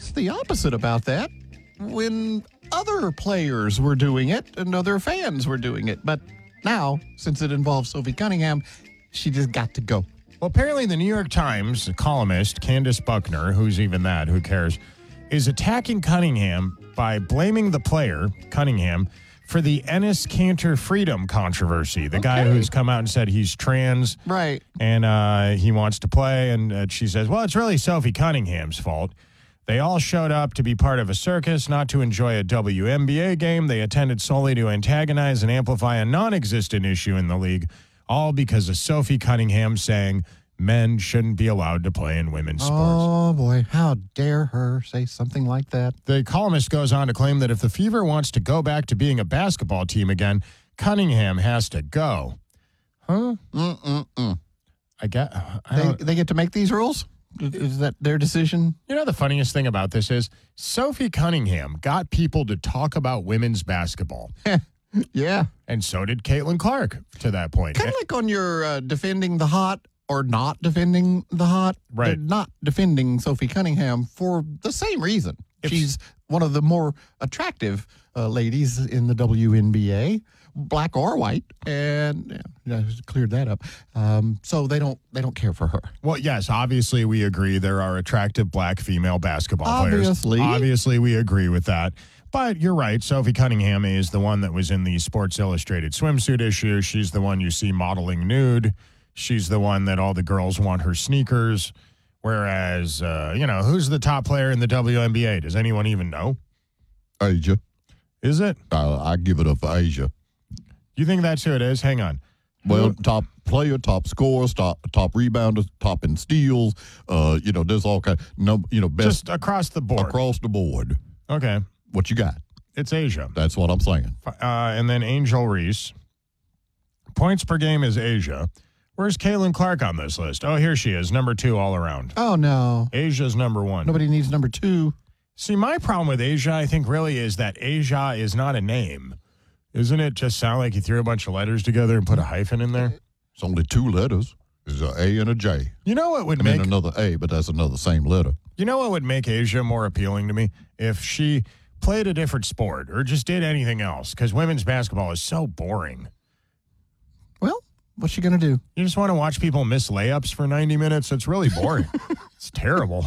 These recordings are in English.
just the opposite about that when other players were doing it and other fans were doing it. But now, since it involves Sophie Cunningham, she just got to go. Well, apparently the New York Times columnist, Candace Buckner, who's even that, who cares, is attacking Cunningham by blaming the player, Cunningham, for the Enes Kanter freedom controversy. The guy who's come out and said he's trans. Right. And he wants to play. And she says, well, it's really Sophie Cunningham's fault. They all showed up to be part of a circus, not to enjoy a WNBA game. They attended solely to antagonize and amplify a non-existent issue in the league, all because of Sophie Cunningham saying men shouldn't be allowed to play in women's sports. Oh, boy. How dare her say something like that? The columnist goes on to claim that if the Fever wants to go back to being a basketball team again, Cunningham has to go. Huh? They get to make these rules? Is that their decision? You know, the funniest thing about this is Sophie Cunningham got people to talk about women's basketball. Yeah. And so did Caitlin Clark to that point. Kind of like on your defending the hot or not defending the hot. Right. They're not defending Sophie Cunningham for the same reason. She's one of the more attractive ladies in the WNBA, black or white, and cleared that up. So they don't care for her. Well, yes, obviously we agree there are attractive black female basketball players. Obviously we agree with that. But you're right, Sophie Cunningham is the one that was in the Sports Illustrated swimsuit issue. She's the one you see modeling nude. She's the one that all the girls want her sneakers. Whereas, who's the top player in the WNBA? Does anyone even know? Asia. Is it? I give it up for Asia. You think that's who it is? Hang on. Well, top player, top scorers, top rebounders, top in steals. There's all kind. Best just across the board. Across the board. Okay. What you got? It's Asia. That's what I'm saying. And then Angel Reese. Points per game is Asia. Where's Caitlin Clark on this list? Oh, here she is, number 2 all around. Oh, no. Asia's number 1. Nobody needs number 2. See, my problem with Asia, I think, really is that Asia is not a name. Isn't it just sound like you threw a bunch of letters together and put a hyphen in there? It's only 2 letters. There's an A and a J. You know what would make another A, but that's another same letter. You know what would make Asia more appealing to me? If she played a different sport or just did anything else, because women's basketball is so boring. Well, what's she going to do? You just want to watch people miss layups for 90 minutes? It's really boring. It's terrible.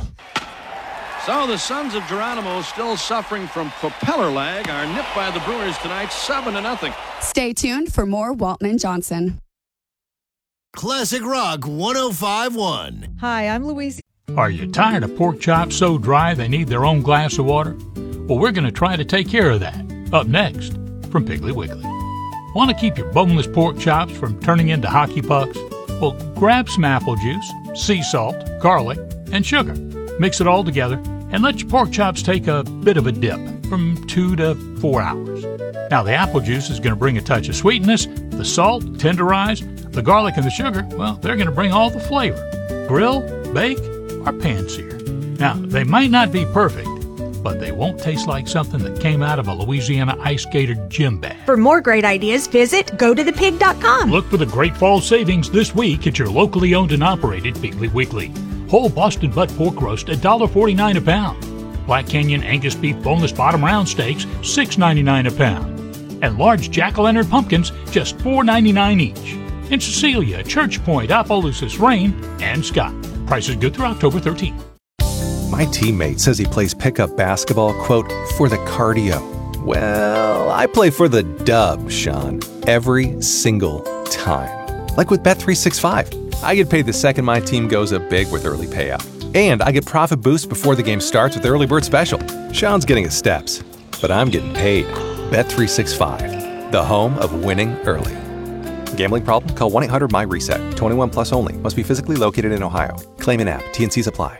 So the Sons of Geronimo, still suffering from propeller lag, are nipped by the Brewers tonight 7-0. Stay tuned for more Waltman Johnson. Classic Rock 105.1. Hi, I'm Louise. Are you tired of pork chops so dry they need their own glass of water? Well, we're going to try to take care of that. Up next, from Piggly Wiggly. Want to keep your boneless pork chops from turning into hockey pucks? Well, grab some apple juice, sea salt, garlic, and sugar. Mix it all together and let your pork chops take a bit of a dip from 2 to 4 hours. Now, the apple juice is going to bring a touch of sweetness. The salt, tenderize. The garlic and the sugar, well, they're going to bring all the flavor. Grill, bake, or pan-sear. Now, they might not be perfect, but they won't taste like something that came out of a Louisiana ice skater gym bag. For more great ideas, visit gotothepig.com. Look for the great fall savings this week at your locally owned and operated Piggly Wiggly. Whole Boston butt pork roast, $1.49 a pound. Black Canyon Angus beef boneless bottom round steaks, $6.99 a pound. And large jack-o'-lantern pumpkins, just $4.99 each. In Cecilia, Church Point, Opelousas, Rain, and Scott. Prices good through October 13th. My teammate says he plays pickup basketball, quote, for the cardio. Well, I play for the dub, Sean, every single time. Like with Bet365. I get paid the second my team goes up big with early payout. And I get profit boost before the game starts with Early Bird Special. Sean's getting his steps, but I'm getting paid. Bet365, the home of winning early. Gambling problem? Call 1-800-MY-RESET. 21 plus only. Must be physically located in Ohio. Claim in app. T&Cs apply.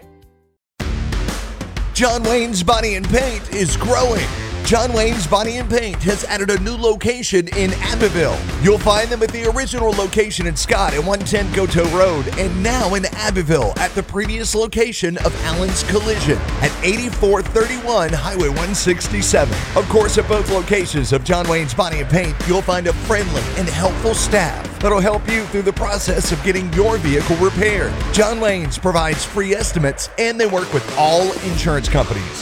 John Wayne's Body and Paint is growing. John Wayne's Body and Paint has added a new location in Abbeville. You'll find them at the original location in Scott at 110 Goto Road, and now in Abbeville at the previous location of Allen's Collision at 8431 Highway 167. Of course, at both locations of John Wayne's Body and Paint, you'll find a friendly and helpful staff that'll help you through the process of getting your vehicle repaired. John Wayne's provides free estimates, and they work with all insurance companies.